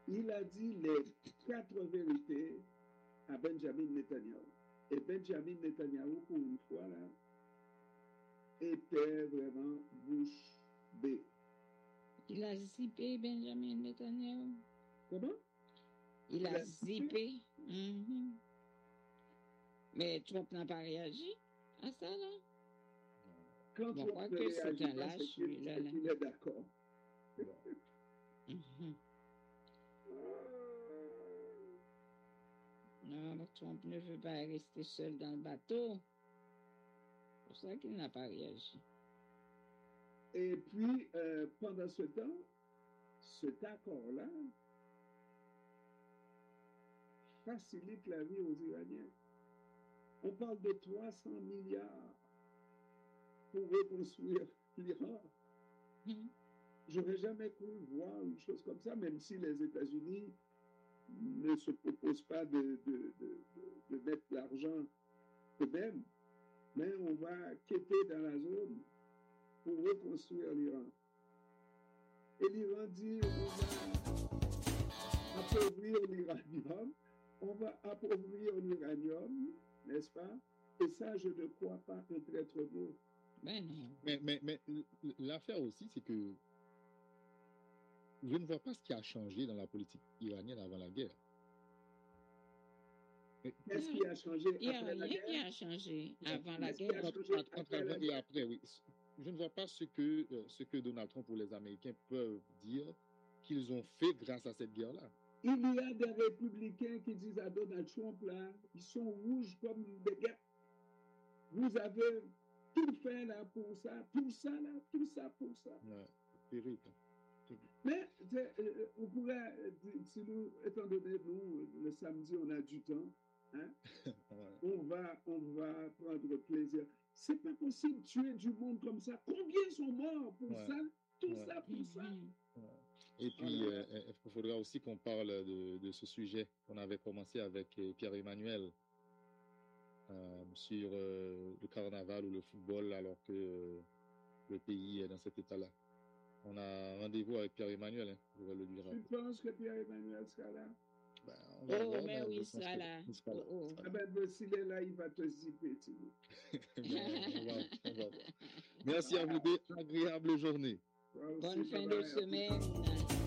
il a dit les 4 vérités à Benjamin Netanyahu. Et Benjamin Netanyahu, pour une fois, là, était vraiment bouche bée. Il a zippé Benjamin Netanyahu. Comment? Il a zippé. Mais Trump n'a pas réagi à ça, là? Quand Bon, Trump ne réagit pas, c'est qu'il est d'accord. Non, Trump ne veut pas rester seul dans le bateau. C'est pour ça qu'il n'a pas réagi. Et puis, pendant ce temps, cet accord-là facilite la vie aux Iraniens. On parle de 300 milliards pour reconstruire l'Iran. J'aurais jamais cru voir une chose comme ça, même si les États-Unis ne se proposent pas de mettre l'argent eux-mêmes, mais on va quêter dans la zone pour reconstruire l'Iran. Et l'Iran dit, on va appauvrir l'uranium, n'est-ce pas? Et ça, je ne crois pas un traître mot. Ben non. Mais l'affaire aussi, c'est que je ne vois pas ce qui a changé dans la politique iranienne avant la guerre. Qu'est-ce qui a changé après la guerre? Il y a rien qui a changé avant la guerre. Entre avant et après, oui. Je ne vois pas ce que Donald Trump ou les Américains peuvent dire qu'ils ont fait grâce à cette guerre-là. Il y a des républicains qui disent à Donald Trump, là, ils sont rouges comme des guêpes. Vous avez tout fait là pour ça, tout ça là, tout ça pour ça. Ouais, terrible. Mais on pourrait, si nous, étant donné nous, le samedi, on a du temps, hein, ouais. on va prendre plaisir. C'est pas possible de tuer du monde comme ça. Combien sont morts pour ça? Tout ça pour ça. Et puis, il faudra aussi qu'on parle de ce sujet qu'on avait commencé avec Pierre-Emmanuel sur le carnaval ou le football alors que le pays est dans cet état-là. On a rendez-vous avec Pierre-Emmanuel, je vais le dire. Tu penses que Pierre-Emmanuel sera là? Mais oui, il sera là. Ah ben, s'il est là, il va te zipper, tu on va voir. Merci à vous deux, agréable journée. Bonne fin de semaine.